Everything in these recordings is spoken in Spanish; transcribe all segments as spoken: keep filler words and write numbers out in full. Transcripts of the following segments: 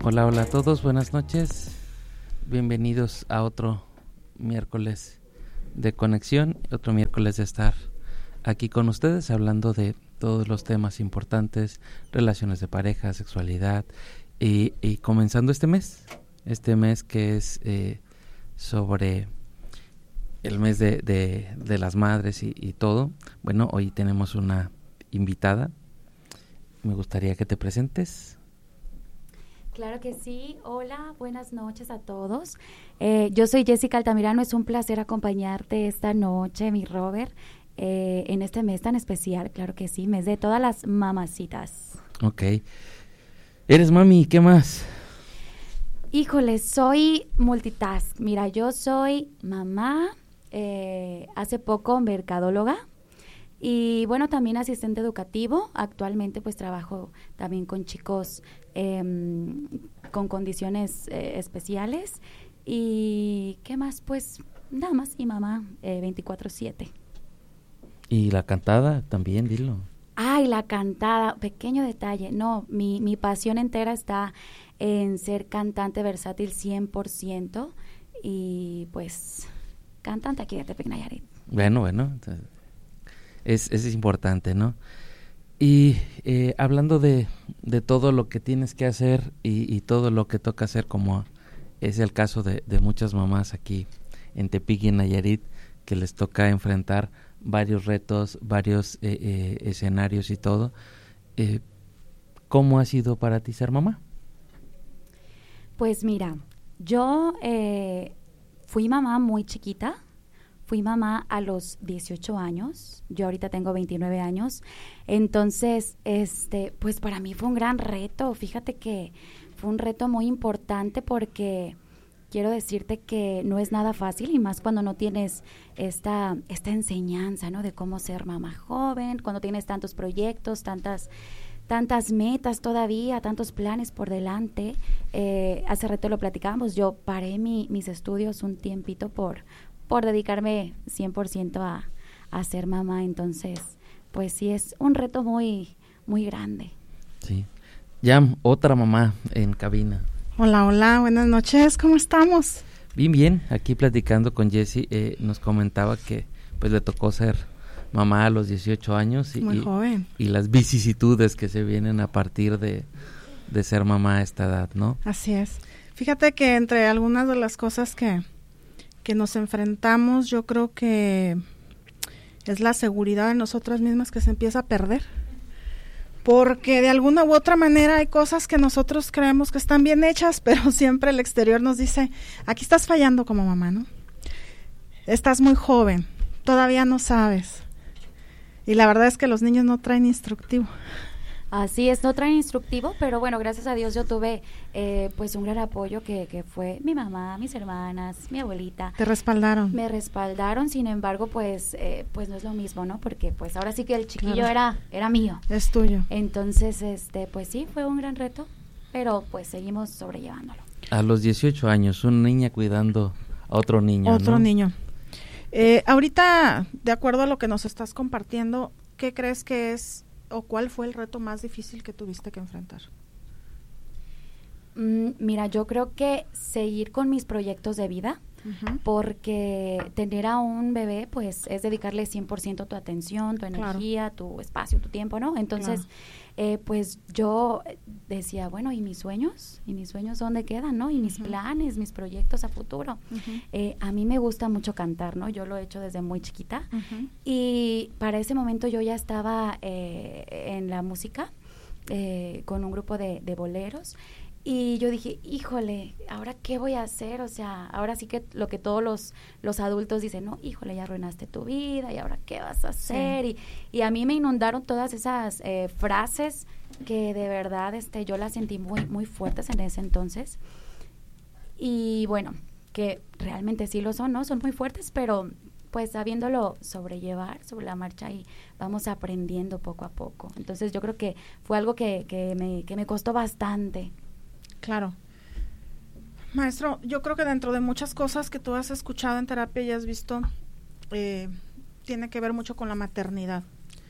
Hola, hola a todos, buenas noches. Bienvenidos a otro miércoles de conexión, otro miércoles de estar aquí con ustedes hablando de todos los temas importantes, relaciones de pareja, sexualidad y, y comenzando este mes, este mes que es eh, sobre el mes de, de, de las madres y, y todo. Bueno, hoy tenemos una invitada. Me gustaría que te presentes. Claro que sí. Hola, buenas noches a todos. Eh, yo soy Jessica Altamirano. Es un placer acompañarte esta noche, mi Robert, eh, en este mes tan especial. Claro que sí, mes de todas las mamacitas. Ok. ¿Eres mami? ¿Qué más? Híjole, soy multitask. Mira, yo soy mamá, eh, hace poco mercadóloga y bueno, también asistente educativo. Actualmente pues trabajo también con chicos eh, con condiciones eh, especiales. ¿Y qué más? Pues nada más y mamá eh, veinticuatro siete. ¿Y la cantada también? Dilo. Ay, la cantada, pequeño detalle. No, mi, mi pasión entera está en ser cantante versátil cien por ciento y pues cantante aquí de Tepic Nayarit. Bueno, bueno, es, es importante, ¿no? Y eh, hablando de, de todo lo que tienes que hacer y, y todo lo que toca hacer, como es el caso de, de muchas mamás aquí en Tepic y en Nayarit, que les toca enfrentar varios retos, varios eh, eh, escenarios y todo, eh, ¿cómo ha sido para ti ser mamá? Pues mira, yo eh, fui mamá muy chiquita. Fui mamá a los dieciocho años, yo ahorita tengo veintinueve años, entonces, este, pues para mí fue un gran reto. Fíjate que fue un reto muy importante porque quiero decirte que no es nada fácil y más cuando no tienes esta, esta enseñanza, ¿no? De cómo ser mamá joven, cuando tienes tantos proyectos, tantas... tantas metas todavía, tantos planes por delante. Eh, hace rato lo platicábamos, yo paré mi, mis estudios un tiempito por, por dedicarme cien por ciento a, a ser mamá, entonces pues sí es un reto muy, muy grande. Sí. Yam, otra mamá en cabina. Hola, hola, buenas noches, ¿cómo estamos? Bien, bien, aquí platicando con Jessie, eh, nos comentaba que pues le tocó ser mamá a los dieciocho años y, Muy y, joven. y las vicisitudes que se vienen a partir de, de ser mamá a esta edad, ¿no? Así es. Fíjate que entre algunas de las cosas que, que nos enfrentamos, yo creo que es la seguridad de nosotras mismas que se empieza a perder. Porque de alguna u otra manera hay cosas que nosotros creemos que están bien hechas, pero siempre el exterior nos dice, aquí estás fallando como mamá, ¿no? Estás muy joven, todavía no sabes. Y la verdad es que los niños no traen instructivo. Así es, no traen instructivo, pero bueno, gracias a Dios yo tuve eh, pues un gran apoyo que, que fue mi mamá, mis hermanas, mi abuelita. Te respaldaron. Me respaldaron, sin embargo, pues eh, pues no es lo mismo, ¿no? Porque pues ahora sí que el chiquillo claro. era era mío. Es tuyo. Entonces, este pues sí, fue un gran reto, pero pues seguimos sobrellevándolo. A los dieciocho años, una niña cuidando a otro niño, Otro ¿no? niño. Eh, ahorita, de acuerdo a lo que nos estás compartiendo, ¿qué crees que es o cuál fue el reto más difícil que tuviste que enfrentar? Mm, mira, yo creo que seguir con mis proyectos de vida, uh-huh. porque tener a un bebé, pues, es dedicarle cien por ciento tu atención, tu energía, claro. tu espacio, tu tiempo, ¿no? Entonces, claro. eh, pues, yo decía, bueno, ¿y mis sueños? ¿Y mis sueños dónde quedan, no? ¿Y mis uh-huh. planes, mis proyectos a futuro? Uh-huh. Eh, a mí me gusta mucho cantar, ¿no? Yo lo he hecho desde muy chiquita. Uh-huh. Y para ese momento yo ya estaba eh, en la música, eh, con un grupo de, de boleros. Y yo dije, híjole, ¿ahora qué voy a hacer? O sea, ahora sí que lo que todos los, los adultos dicen, no, híjole, ya arruinaste tu vida, ¿y ahora qué vas a hacer? Sí. Y, y a mí me inundaron todas esas eh, frases que de verdad este, yo las sentí muy, muy fuertes en ese entonces. Y bueno, que realmente sí lo son, ¿no? Son muy fuertes, pero pues sabiéndolo sobrellevar sobre la marcha y vamos aprendiendo poco a poco. Entonces yo creo que fue algo que, que, me, que me costó bastante. Claro. Maestro, yo creo que dentro de muchas cosas que tú has escuchado en terapia y has visto, eh, tiene que ver mucho con la maternidad.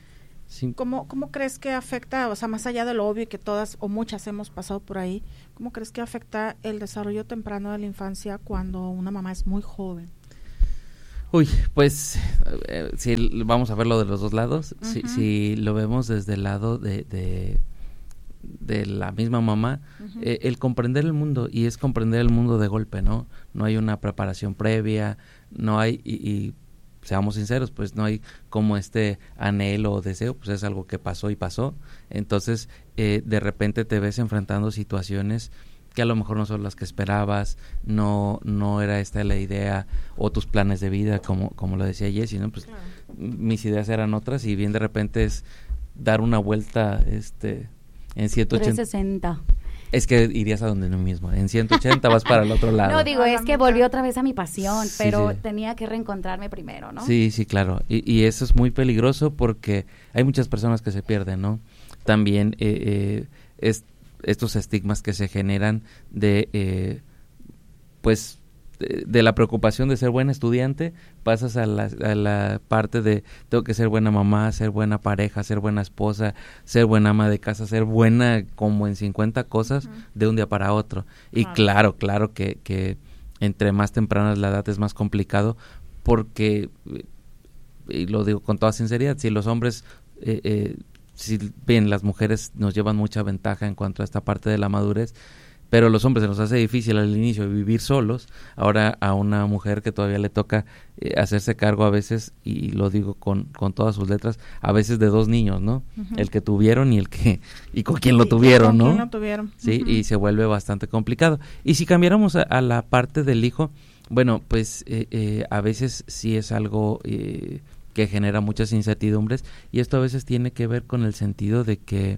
Sí. ¿Cómo, ¿Cómo crees que afecta, o sea, más allá de lo obvio que todas o muchas hemos pasado por ahí, cómo crees que afecta el desarrollo temprano de la infancia cuando una mamá es muy joven? Uy, pues eh, si vamos a verlo de los dos lados, uh-huh. si, si lo vemos desde el lado de, de, de la misma mamá, uh-huh. eh, el comprender el mundo, y es comprender el mundo de golpe, ¿no? No hay una preparación previa, no hay, y, y seamos sinceros, pues no hay como este anhelo o deseo, pues es algo que pasó y pasó. Entonces, eh, de repente te ves enfrentando situaciones que a lo mejor no son las que esperabas, no no era esta la idea o tus planes de vida, como como lo decía Jessie, ¿no? Pues claro. mis ideas eran otras y bien de repente es dar una vuelta este en ciento ochenta. trescientos sesenta. Es que irías a donde no mismo, en ciento ochenta vas para el otro lado. No, digo, es que volví otra vez a mi pasión, sí, pero sí. tenía que reencontrarme primero, ¿no? Sí, sí, claro, y, y eso es muy peligroso porque hay muchas personas que se pierden, ¿no? También eh, eh, es estos estigmas que se generan de, eh, pues, de, de la preocupación de ser buen estudiante, pasas a la, a la parte de tengo que ser buena mamá, ser buena pareja, ser buena esposa, ser buena ama de casa, ser buena como en cincuenta cosas uh-huh. de un día para otro. Y claro, claro, claro que, que entre más temprana es la edad es más complicado porque, y lo digo con toda sinceridad, si los hombres... Eh, eh, si bien las mujeres nos llevan mucha ventaja en cuanto a esta parte de la madurez, pero los hombres se nos hace difícil al inicio vivir solos, ahora a una mujer que todavía le toca eh, hacerse cargo a veces, y lo digo con, con todas sus letras, a veces de dos niños, ¿no? Uh-huh. El que tuvieron y el que y con quién lo tuvieron, con ¿no? Quién lo tuvieron. Sí, uh-huh. y se vuelve bastante complicado. Y si cambiáramos a, a la parte del hijo, bueno, pues eh, eh, a veces sí es algo... Eh, que genera muchas incertidumbres, y esto a veces tiene que ver con el sentido de que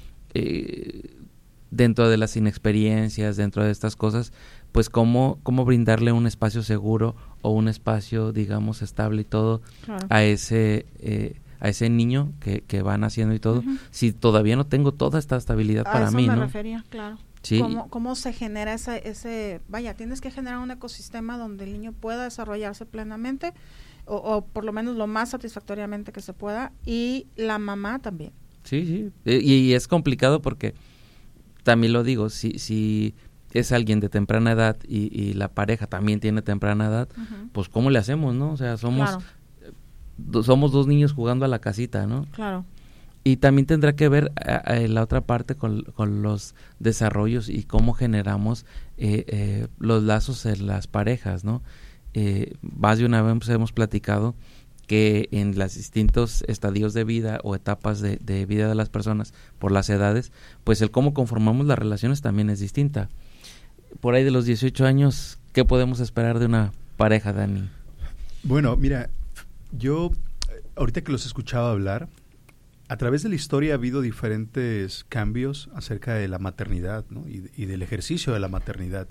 eh, dentro de las inexperiencias, dentro de estas cosas, pues cómo, cómo brindarle un espacio seguro o un espacio, digamos, estable y todo claro. a ese eh, a ese niño que, que va naciendo y todo, uh-huh. si todavía no tengo toda esta estabilidad a para eso mí, me ¿no? refería, claro. Sí. ¿Cómo, ¿Cómo se genera ese, ese, vaya, tienes que generar un ecosistema donde el niño pueda desarrollarse plenamente, o, o por lo menos lo más satisfactoriamente que se pueda, y la mamá también. Sí, sí, y, y es complicado porque, también lo digo, si si es alguien de temprana edad y, y la pareja también tiene temprana edad, uh-huh. pues ¿cómo le hacemos, no? O sea, somos claro. do, somos dos niños jugando a la casita, ¿no? Claro. Y también tendrá que ver a, a la otra parte con, con los desarrollos y cómo generamos eh, eh, los lazos en las parejas, ¿no? Eh, más de una vez pues, hemos platicado que en los distintos estadios de vida o etapas de, de vida de las personas por las edades, pues el cómo conformamos las relaciones también es distinta. Por ahí de los dieciocho años, ¿qué podemos esperar de una pareja, Dani? Bueno, mira, yo ahorita que los escuchaba hablar, a través de la historia ha habido diferentes cambios acerca de la maternidad, ¿no? y, y del ejercicio de la maternidad.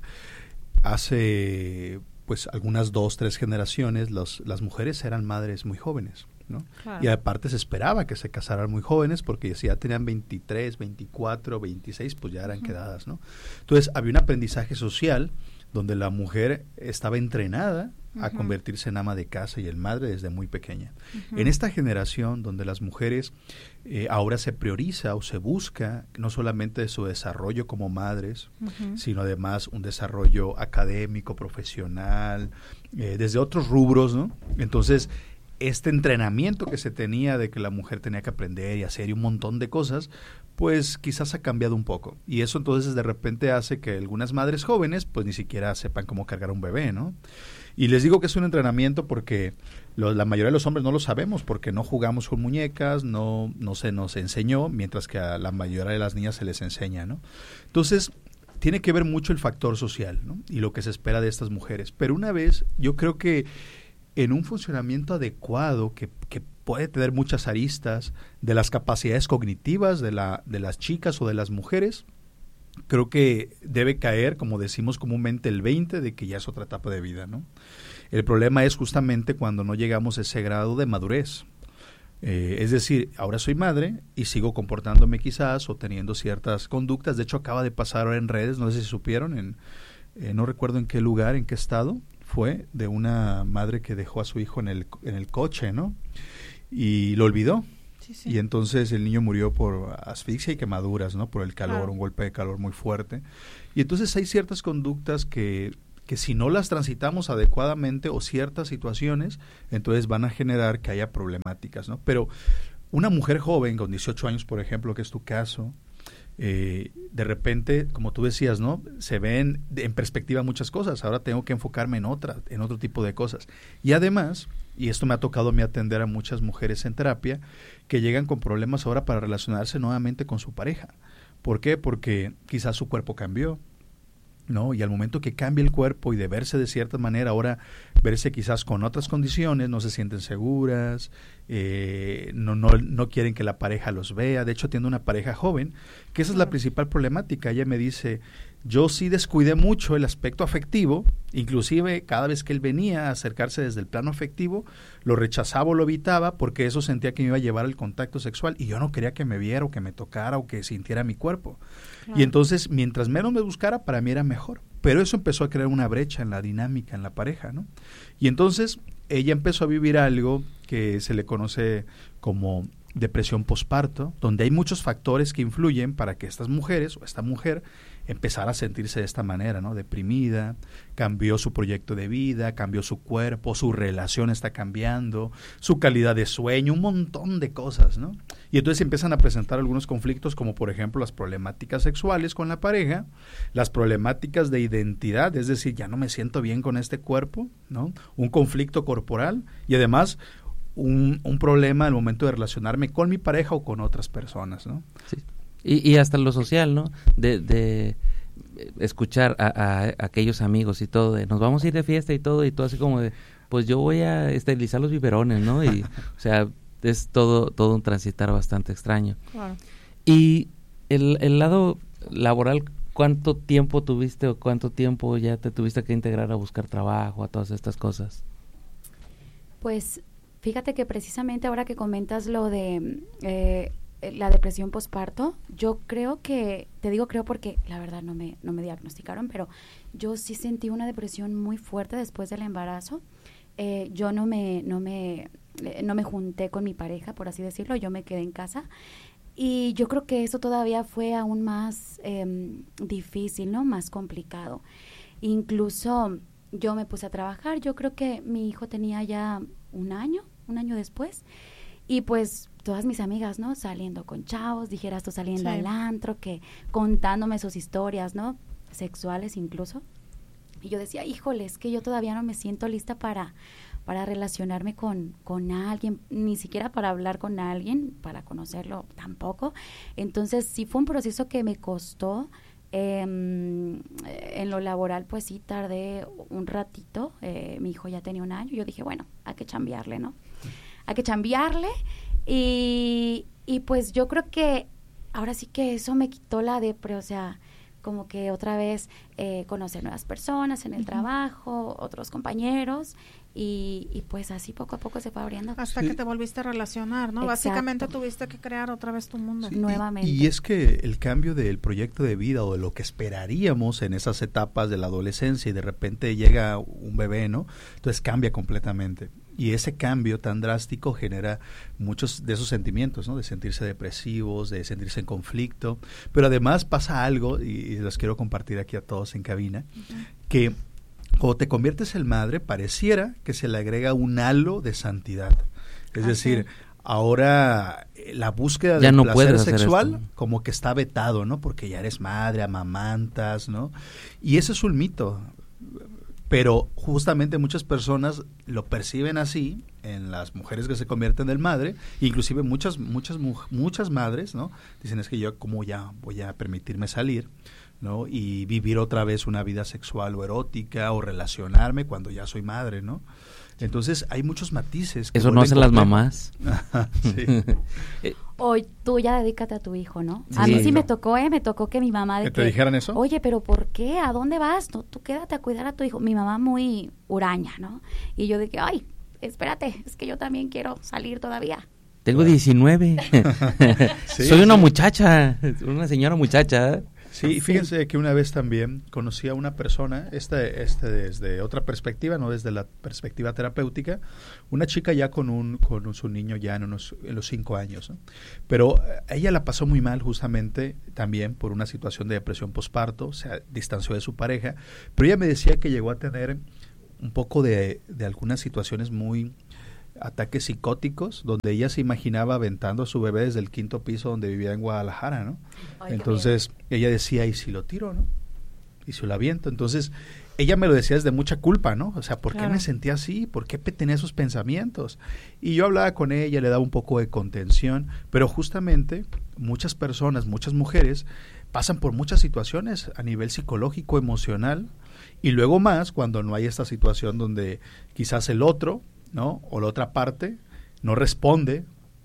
Hace pues algunas dos, tres generaciones, los, las mujeres eran madres muy jóvenes, ¿no? Claro. Y aparte se esperaba que se casaran muy jóvenes porque si ya tenían veintitrés, veinticuatro, veintiséis, pues ya eran uh-huh. quedadas, ¿no? Entonces había un aprendizaje social donde la mujer estaba entrenada uh-huh. a convertirse en ama de casa y en madre desde muy pequeña. Uh-huh. En esta generación donde las mujeres eh, ahora se prioriza o se busca no solamente su desarrollo como madres, uh-huh. sino además un desarrollo académico, profesional, eh, desde otros rubros, ¿no? Entonces, este entrenamiento que se tenía de que la mujer tenía que aprender y hacer y un montón de cosas, pues quizás ha cambiado un poco. Y eso entonces de repente hace que algunas madres jóvenes pues ni siquiera sepan cómo cargar un bebé, ¿no? Y les digo que es un entrenamiento porque lo, la mayoría de los hombres no lo sabemos porque no jugamos con muñecas, no, no se nos enseñó, mientras que a la mayoría de las niñas se les enseña, ¿no? Entonces, tiene que ver mucho el factor social, ¿no? Y lo que se espera de estas mujeres. Pero una vez, yo creo que en un funcionamiento adecuado que, que puede tener muchas aristas de las capacidades cognitivas de, la, de las chicas o de las mujeres, creo que debe caer, como decimos comúnmente, el veinte de que ya es otra etapa de vida, ¿no? El problema es justamente cuando no llegamos a ese grado de madurez. Eh, es decir, ahora soy madre y sigo comportándome quizás o teniendo ciertas conductas. De hecho, acaba de pasar ahora en redes, no sé si supieron, en, eh, no recuerdo en qué lugar, en qué estado fue, de una madre que dejó a su hijo en el, en el coche, ¿no? Y lo olvidó. Sí, sí, sí. Y entonces el niño murió por asfixia y quemaduras, ¿no? Por el calor, claro. un golpe de calor muy fuerte. Y entonces hay ciertas conductas que, que si no las transitamos adecuadamente o ciertas situaciones, entonces van a generar que haya problemáticas, ¿no? Pero una mujer joven con dieciocho años, por ejemplo, que es tu caso, eh, de repente, como tú decías, ¿no? Se ven en perspectiva muchas cosas. Ahora tengo que enfocarme en otra, en otro tipo de cosas. Y además, y esto me ha tocado a mí atender a muchas mujeres en terapia, que llegan con problemas ahora para relacionarse nuevamente con su pareja. ¿Por qué? Porque quizás su cuerpo cambió, ¿no? Y al momento que cambia el cuerpo y de verse de cierta manera, ahora verse quizás con otras condiciones, no se sienten seguras, eh, no, no, no quieren que la pareja los vea. De hecho, atiendo una pareja joven, que esa es la principal problemática. Ella me dice, yo sí descuidé mucho el aspecto afectivo, inclusive cada vez que él venía a acercarse desde el plano afectivo, lo rechazaba o lo evitaba porque eso sentía que me iba a llevar al contacto sexual y yo no quería que me viera o que me tocara o que sintiera mi cuerpo. Claro. Y entonces, mientras menos me buscara, para mí era mejor. Pero eso empezó a crear una brecha en la dinámica, en la pareja, ¿no? Y entonces, ella empezó a vivir algo que se le conoce como depresión posparto, donde hay muchos factores que influyen para que estas mujeres o esta mujer empezara a sentirse de esta manera, ¿no? Deprimida, cambió su proyecto de vida, cambió su cuerpo, su relación está cambiando, su calidad de sueño, un montón de cosas, ¿no? Y entonces empiezan a presentar algunos conflictos como por ejemplo las problemáticas sexuales con la pareja, las problemáticas de identidad, es decir, ya no me siento bien con este cuerpo, ¿no? Un conflicto corporal y además Un, un problema al momento de relacionarme con mi pareja o con otras personas, ¿no? Sí. Y, y hasta lo social, ¿no? De, de escuchar a, a, a aquellos amigos y todo, de nos vamos a ir de fiesta y todo, y todo así como de, pues yo voy a esterilizar los biberones, ¿no? Y, o sea, es todo, todo un transitar bastante extraño. Claro. Y el, el lado laboral, ¿cuánto tiempo tuviste o cuánto tiempo ya te tuviste que integrar a buscar trabajo, a todas estas cosas? Pues fíjate que precisamente ahora que comentas lo de eh, la depresión posparto, yo creo que, te digo creo porque la verdad no me, no me diagnosticaron, pero yo sí sentí una depresión muy fuerte después del embarazo. Eh, yo no me, no me, eh, no me junté con mi pareja, por así decirlo, yo me quedé en casa. Y yo creo que eso todavía fue aún más eh, difícil, ¿no? Más complicado. Incluso yo me puse a trabajar, yo creo que mi hijo tenía ya un año, un año después, y pues todas mis amigas, ¿no? Saliendo con chavos, dijeras tú saliendo sí. al antro, que contándome sus historias, ¿no? Sexuales incluso. Y yo decía, híjole, es que yo todavía no me siento lista para, para relacionarme con, con alguien, ni siquiera para hablar con alguien, para conocerlo tampoco. Entonces sí fue un proceso que me costó. Eh, en lo laboral pues sí tardé un ratito, eh, mi hijo ya tenía un año, yo dije bueno, hay que chambearle, ¿no? Hay que chambearle y, y pues yo creo que ahora sí que eso me quitó la depre, o sea, como que otra vez eh, conocer nuevas personas en el uh-huh. trabajo, otros compañeros y, y pues así poco a poco se fue abriendo. Hasta sí. que te volviste a relacionar, ¿no? Exacto. Básicamente tuviste que crear otra vez tu mundo. Sí, nuevamente. Y, y es que el cambio del proyecto de vida o de lo que esperaríamos en esas etapas de la adolescencia y de repente llega un bebé, ¿no? Entonces cambia completamente. Y ese cambio tan drástico genera muchos de esos sentimientos, ¿no? De sentirse depresivos, de sentirse en conflicto. Pero además pasa algo, y, y los quiero compartir aquí a todos en cabina, uh-huh. que cuando te conviertes en madre, pareciera que se le agrega un halo de santidad. Es ah, decir, sí. ahora la búsqueda ya del no placer puedes sexual como que está vetado, ¿no? Porque ya eres madre, amamantas, ¿no? Y ese es un mito. Pero justamente muchas personas lo perciben así en las mujeres que se convierten en madre, inclusive muchas muchas muchas madres, ¿no? Dicen es que yo como ya voy a permitirme salir, ¿no? Y vivir otra vez una vida sexual o erótica o relacionarme cuando ya soy madre, ¿no? Entonces hay muchos matices. Que eso no hacen las mamás. Sí. Hoy tú ya dedícate a tu hijo, ¿no? Sí, a mí sí no. me tocó, ¿eh? Me tocó que mi mamá... De ¿Que te que, dijeran eso? Oye, pero ¿por qué? ¿A dónde vas? No, tú quédate a cuidar a tu hijo. Mi mamá muy huraña, ¿no? Y yo dije, ay, espérate, es que yo también quiero salir todavía. Tengo diecinueve. Sí, Soy sí. una muchacha, una señora muchacha. Sí, fíjense que una vez también conocí a una persona, este, este desde otra perspectiva, no desde la perspectiva terapéutica, una chica ya con un con su niño ya en, unos, en los cinco años, ¿no? Pero ella la pasó muy mal justamente también por una situación de depresión posparto, o sea, distanció de su pareja, pero ella me decía que llegó a tener un poco de, de algunas situaciones muy... ataques psicóticos, donde ella se imaginaba aventando a su bebé desde el quinto piso donde vivía en Guadalajara, ¿no? Ay, entonces ella decía, ¿y si lo tiro, no? ¿Y si lo aviento? Entonces ella me lo decía desde mucha culpa, ¿no? O sea, ¿por claro. qué me sentía así? ¿Por qué tenía esos pensamientos? Y yo hablaba con ella, le daba un poco de contención, pero justamente muchas personas, muchas mujeres pasan por muchas situaciones a nivel psicológico, emocional, y luego más cuando no hay esta situación donde quizás el otro, ¿no? O la otra parte no responde,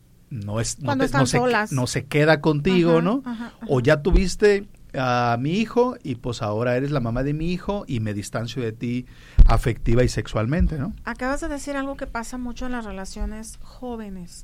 no es no, te, no, se, no se queda contigo, ajá, ¿no? Ajá, ajá. O ya tuviste a mi hijo y pues ahora eres la mamá de mi hijo y me distancio de ti afectiva y sexualmente, ¿no? Acabas de decir algo que pasa mucho en las relaciones jóvenes.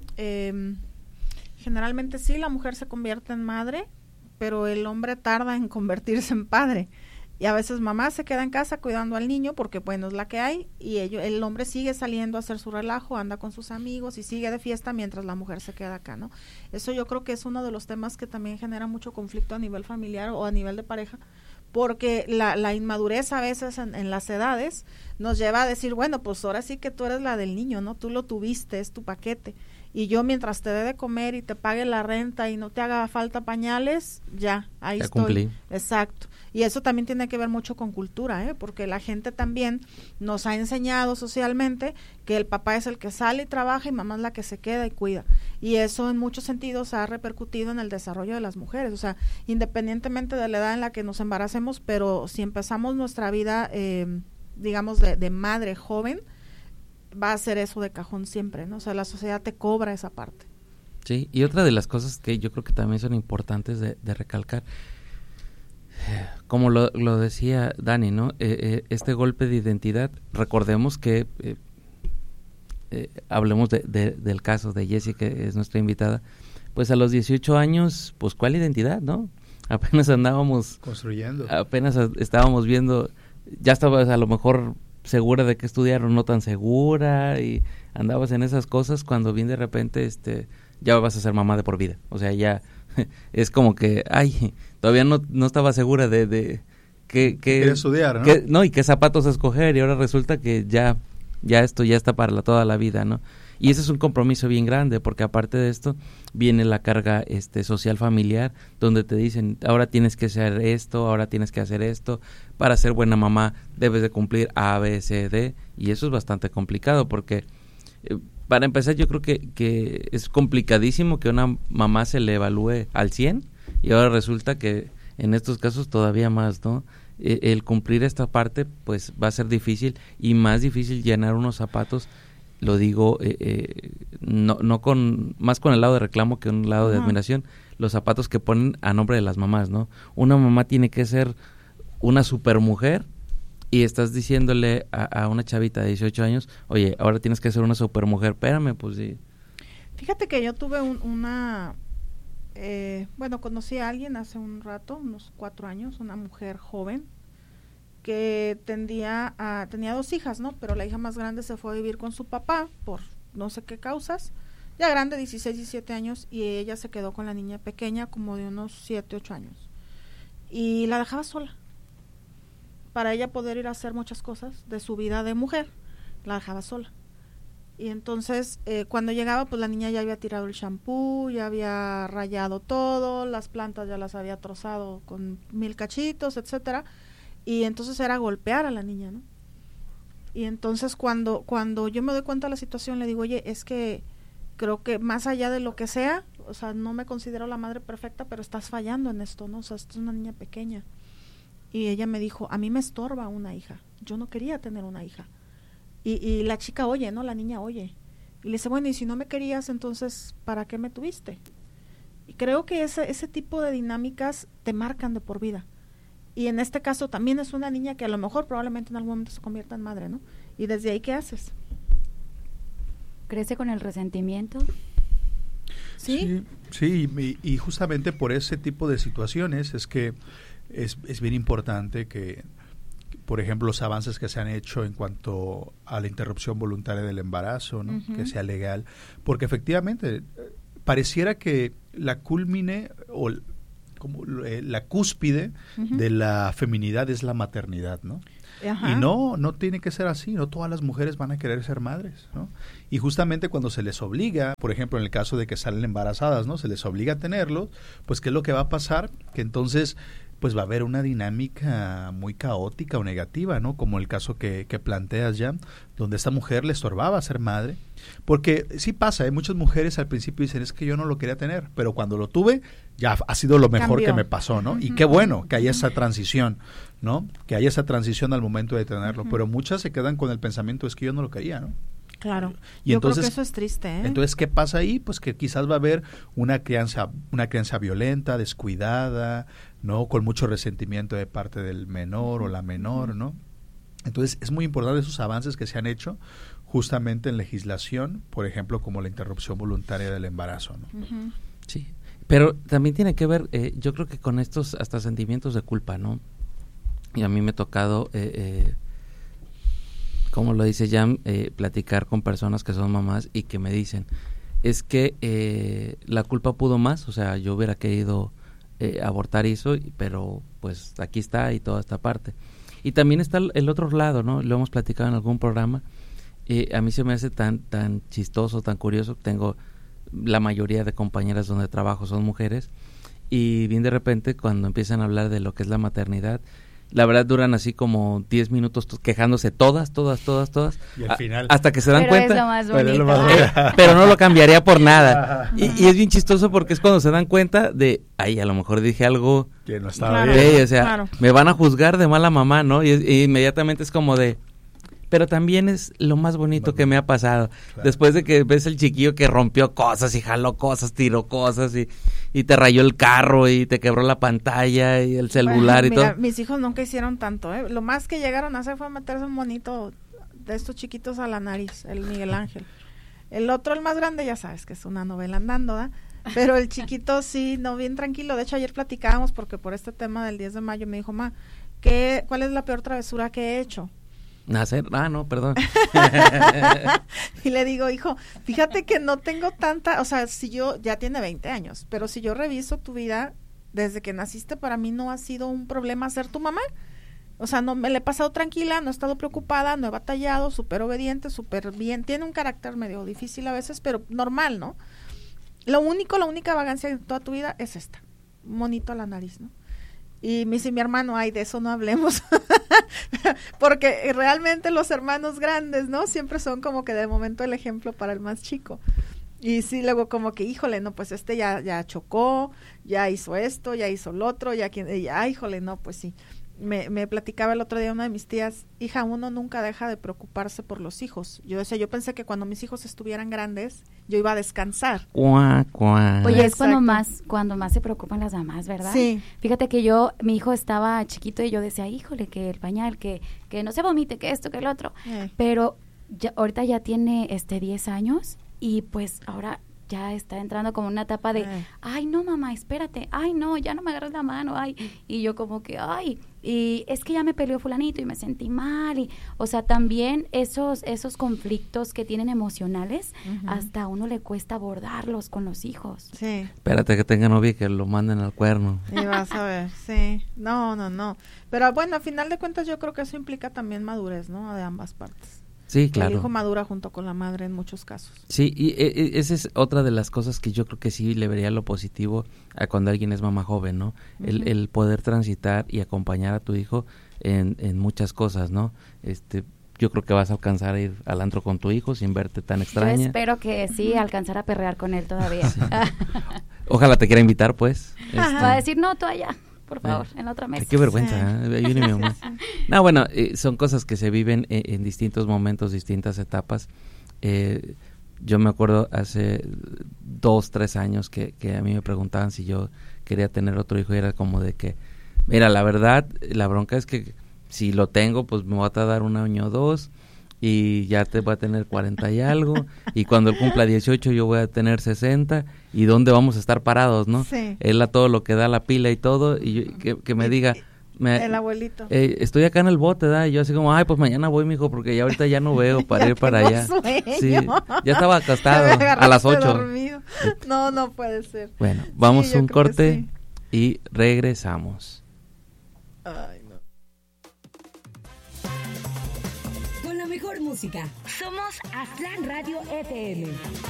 Eh, generalmente sí, la mujer se convierte en madre, pero el hombre tarda en convertirse en padre. Y a veces mamá se queda en casa cuidando al niño porque bueno es la que hay y ello, el hombre sigue saliendo a hacer su relajo, anda con sus amigos y sigue de fiesta mientras la mujer se queda acá, ¿no? Eso yo creo que es uno de los temas que también genera mucho conflicto a nivel familiar o a nivel de pareja, porque la, la inmadurez a veces en, en las edades nos lleva a decir, bueno, pues ahora sí que tú eres la del niño, ¿no? Tú lo tuviste, es tu paquete. Y yo mientras te dé de comer y te pague la renta y no te haga falta pañales, ya, ahí ya estoy. Cumplí. Exacto. Y eso también tiene que ver mucho con cultura, ¿eh? Porque la gente también nos ha enseñado socialmente que el papá es el que sale y trabaja y mamá es la que se queda y cuida. Y eso en muchos sentidos ha repercutido en el desarrollo de las mujeres. O sea, independientemente de la edad en la que nos embaracemos, pero si empezamos nuestra vida, eh, digamos, de, de madre joven, va a ser eso de cajón siempre, ¿no? O sea, la sociedad te cobra esa parte. Sí, y otra de las cosas que yo creo que también son importantes de, de recalcar, como lo, lo decía Dani, ¿no? Eh, eh, este golpe de identidad, recordemos que, eh, eh, hablemos de, de, del caso de Jessie, que es nuestra invitada, pues a los dieciocho años, pues ¿cuál identidad, no? Apenas andábamos... construyendo. Apenas estábamos viendo, ya estabas a lo mejor... segura de que estudiar o no tan segura y andabas en esas cosas cuando bien de repente este ya vas a ser mamá de por vida, o sea ya es como que ay todavía no no estaba segura de de que que estudiar, ¿no? Que, no y qué zapatos escoger y ahora resulta que ya ya esto ya está para la, toda la vida, ¿no? Y ese es un compromiso bien grande porque aparte de esto viene la carga este social familiar donde te dicen ahora tienes que hacer esto, ahora tienes que hacer esto, para ser buena mamá debes de cumplir A, B, C, D y eso es bastante complicado porque eh, para empezar yo creo que, que es complicadísimo que una mamá se le evalúe al cien y ahora resulta que en estos casos todavía más, ¿no? Eh, el cumplir esta parte pues va a ser difícil y más difícil llenar unos zapatos. Lo digo eh, eh, no no con más con el lado de reclamo que un lado de admiración, los zapatos que ponen a nombre de las mamás, ¿no? Una mamá tiene que ser una supermujer y estás diciéndole a, a una chavita de dieciocho años, oye, ahora tienes que ser una supermujer, espérame, pues sí. Fíjate que yo tuve un, una, eh, bueno, conocí a alguien hace un rato, unos cuatro años, una mujer joven, que tendía a, tenía dos hijas, ¿no? Pero la hija más grande se fue a vivir con su papá por no sé qué causas, ya grande, dieciséis, diecisiete años, y ella se quedó con la niña pequeña como de unos siete, ocho años. Y la dejaba sola, para ella poder ir a hacer muchas cosas de su vida de mujer, la dejaba sola. Y entonces, eh, cuando llegaba, pues la niña ya había tirado el shampoo, ya había rayado todo, las plantas ya las había trozado con mil cachitos, etcétera. Y entonces era golpear a la niña, ¿no? Y entonces cuando cuando yo me doy cuenta de la situación, le digo, oye, es que creo que más allá de lo que sea, o sea, no me considero la madre perfecta, pero estás fallando en esto, ¿no? O sea, esto es una niña pequeña. Y ella me dijo, a mí me estorba una hija, yo no quería tener una hija. Y, y la chica oye, ¿no? La niña oye. Y le dice, bueno, y si no me querías, entonces, ¿para qué me tuviste? Y creo que ese, ese tipo de dinámicas te marcan de por vida. Y en este caso también es una niña que a lo mejor probablemente en algún momento se convierta en madre, ¿no? Y desde ahí, ¿qué haces? ¿Crece con el resentimiento? Sí, sí, sí y, y justamente por ese tipo de situaciones es que es, es bien importante que, por ejemplo, los avances que se han hecho en cuanto a la interrupción voluntaria del embarazo, ¿no? Uh-huh. Que sea legal, porque efectivamente pareciera que la culmine o como eh, la cúspide uh-huh. de la feminidad es la maternidad, ¿no? Ajá. Y no, no tiene que ser así, no todas las mujeres van a querer ser madres, ¿no? Y justamente cuando se les obliga, por ejemplo, en el caso de que salen embarazadas, ¿no? Se les obliga a tenerlos, pues ¿qué es lo que va a pasar? Que entonces pues va a haber una dinámica muy caótica o negativa, ¿no? Como el caso que, que planteas ya, donde esta mujer le estorbaba ser madre, porque sí pasa, ¿eh? Muchas mujeres al principio dicen, es que yo no lo quería tener, pero cuando lo tuve, ya ha sido lo mejor Cambió. que me pasó, ¿no? Uh-huh. Y qué bueno que haya esa transición, ¿no? Que haya esa transición al momento de tenerlo, uh-huh. pero muchas se quedan con el pensamiento, es que yo no lo quería, ¿no? Claro, y yo entonces, creo que eso es triste, ¿eh? Entonces, ¿qué pasa ahí? Pues que quizás va a haber una crianza, una crianza violenta, descuidada, ¿no? Con mucho resentimiento de parte del menor o la menor, ¿no? Entonces, es muy importante esos avances que se han hecho justamente en legislación, por ejemplo, como la interrupción voluntaria del embarazo, ¿no? Uh-huh. Sí, pero también tiene que ver, eh, yo creo que con estos hasta sentimientos de culpa, ¿no? Y a mí me ha tocado... Eh, eh, como lo dice Jan, eh, platicar con personas que son mamás y que me dicen, es que eh, la culpa pudo más, o sea, yo hubiera querido eh, abortar eso, pero pues aquí está y toda esta parte. Y también está el, el otro lado, ¿no? Lo hemos platicado en algún programa, eh, a mí se me hace tan, tan chistoso, tan curioso, tengo la mayoría de compañeras donde trabajo son mujeres, y bien de repente cuando empiezan a hablar de lo que es la maternidad, la verdad duran así como diez minutos quejándose todas, todas, todas, todas. Y al final. Hasta que se dan pero cuenta. Es lo más bonito. Pero, es lo más bonito. Pero no lo cambiaría por nada. y, y es bien chistoso porque es cuando se dan cuenta de, ay, a lo mejor dije algo. Que no estaba claro, bien. Sí, o sea, claro. me van a juzgar de mala mamá, ¿no? Y, y inmediatamente es como de. Pero también es lo más bonito que me ha pasado. Claro. Después de que ves el chiquillo que rompió cosas y jaló cosas, tiró cosas y, y te rayó el carro y te quebró la pantalla y el celular bueno, y mira, todo. Mis hijos nunca hicieron tanto, ¿eh? Lo más que llegaron a hacer fue meterse un monito de estos chiquitos a la nariz, el Miguel Ángel. El otro, el más grande, ya sabes que es una novela andando, ¿da? Pero el chiquito sí, no, bien tranquilo. De hecho, ayer platicábamos porque por este tema del diez de mayo me dijo, ma, ¿qué, ¿cuál es la peor travesura que he hecho? Nacer, ah, no, perdón. Y le digo, hijo, fíjate que no tengo tanta, o sea, si yo, ya tiene veinte años, pero si yo reviso tu vida, desde que naciste, para mí no ha sido un problema ser tu mamá. O sea, no me la he pasado tranquila, no he estado preocupada, no he batallado, súper obediente, súper bien. Tiene un carácter medio difícil a veces, pero normal, ¿no? Lo único, la única vagancia de toda tu vida es esta, monito a la nariz, ¿no? Y me dice mi hermano, ay, de eso no hablemos, porque realmente los hermanos grandes, ¿no? Siempre son como que de momento el ejemplo para el más chico. Y sí, luego como que, híjole, no, pues este ya ya chocó, ya hizo esto, ya hizo lo otro, ya quien, ya, híjole, no, pues sí. Me, me platicaba el otro día una de mis tías, hija, uno nunca deja de preocuparse por los hijos. Yo decía, yo pensé que cuando mis hijos estuvieran grandes, yo iba a descansar. Cuá, cuá. Oye, es Exacto. cuando más, cuando más se preocupan las mamás, ¿verdad? Sí. Fíjate que yo, mi hijo estaba chiquito y yo decía, híjole, que el pañal, que, que no se vomite, que esto, que el otro. Eh. Pero ya, ahorita ya tiene este diez años y pues ahora ya está entrando como una etapa de, eh. ay, no, mamá, espérate, ay, no, ya no me agarres la mano, ay, y yo como que, ay, y es que ya me peleó fulanito y me sentí mal, y, o sea, también esos esos conflictos que tienen emocionales, uh-huh. hasta a uno le cuesta abordarlos con los hijos. Sí. Espérate que tenga novia y que lo manden al cuerno. Y vas a ver, sí, no, no, no, pero bueno, a final de cuentas yo creo que eso implica también madurez, ¿no? De ambas partes. Sí, claro. El hijo madura junto con la madre en muchos casos. Sí, y e, esa es otra de las cosas que yo creo que sí le vería lo positivo a cuando alguien es mamá joven, ¿no? Uh-huh. El, el poder transitar y acompañar a tu hijo en, en muchas cosas, ¿no? Este, yo creo que vas a alcanzar a ir al antro con tu hijo sin verte tan extraña. Yo espero que sí, alcanzar a perrear con él todavía. Sí. Ojalá te quiera invitar, pues. Este. Va a decir, no, tú allá. Por favor, eh, en la otra mesa. Ay, qué vergüenza, sí. ¿eh? Ahí viene mi mamá. No, bueno, eh, son cosas que se viven en, en distintos momentos, distintas etapas. Eh, yo me acuerdo hace dos, tres años que, que a mí me preguntaban si yo quería tener otro hijo y era como de que, mira, la verdad, la bronca es que si lo tengo, pues me va a tardar un año o dos y ya te va a tener cuarenta y algo, y cuando él cumpla dieciocho yo voy a tener sesenta, y dónde vamos a estar parados, ¿no? Sí. Él a todo lo que da la pila y todo, y yo, que, que me diga... Me, el abuelito. Eh, estoy acá en el bote, ¿da? Y yo así como, ay, pues mañana voy, mijo, porque ya ahorita ya no veo para ir para allá. Sueño. Sí, ya estaba acostado a las ocho. Dormido. No, no puede ser. Bueno, vamos sí, un corte sí. y regresamos. Ay, no. Con la mejor música, somos Aztlán Radio F M.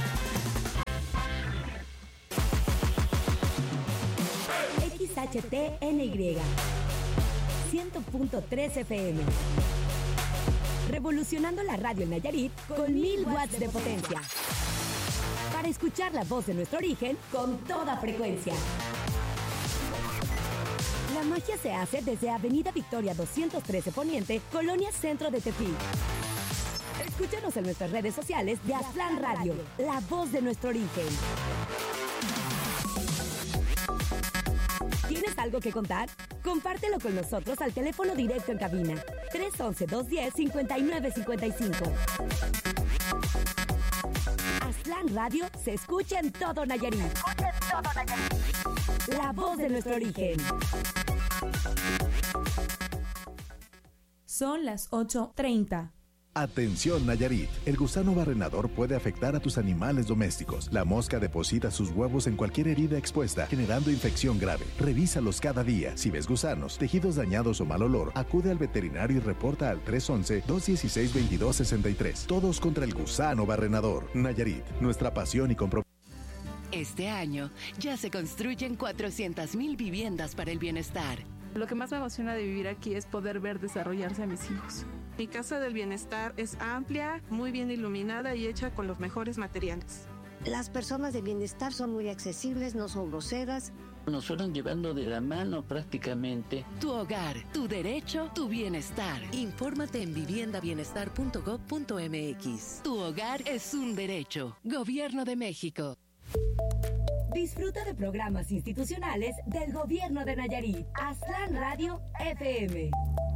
X H T N Y cien punto tres F M. Revolucionando la radio en Nayarit con mil watts de potencia. Para escuchar la voz de nuestro origen con toda frecuencia. La magia se hace desde Avenida Victoria doscientos trece Poniente, Colonia Centro de Tepic. Escúchanos en nuestras redes sociales de Aztlán Radio, la voz de nuestro origen. ¿Tienes algo que contar? Compártelo con nosotros al teléfono directo en cabina tres once, dos diez, cincuenta y nueve cincuenta y cinco. Aztlán Radio se escucha en todo Nayarit. Se escucha en todo Nayarit. La voz de nuestro origen. Son las ocho treinta. Atención Nayarit, el gusano barrenador puede afectar a tus animales domésticos. La mosca deposita sus huevos en cualquier herida expuesta, generando infección grave. Revísalos cada día. Si ves gusanos, tejidos dañados o mal olor, acude al veterinario y reporta al tres once, dos dieciséis, veintidós sesenta y tres. Todos contra el gusano barrenador. Nayarit, nuestra pasión y compromiso. Este año ya se construyen cuatrocientas mil viviendas para el bienestar. Lo que más me emociona de vivir aquí es poder ver desarrollarse a mis hijos. Mi casa del bienestar es amplia, muy bien iluminada y hecha con los mejores materiales. Las personas de bienestar son muy accesibles, no son groseras. Nos fueron llevando de la mano prácticamente. Tu hogar, tu derecho, tu bienestar. Infórmate en vivienda bienestar punto gob punto m x. Tu hogar es un derecho. Gobierno de México. Disfruta de programas institucionales del Gobierno de Nayarit. Aztlán Radio F M.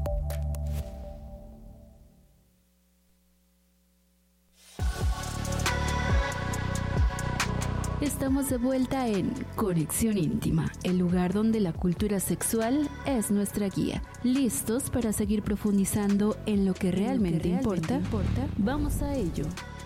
Estamos de vuelta en Conexión Íntima, el lugar donde la cultura sexual es nuestra guía. ¿Listos para seguir profundizando en lo que realmente, lo que realmente importa? importa? Vamos a ello.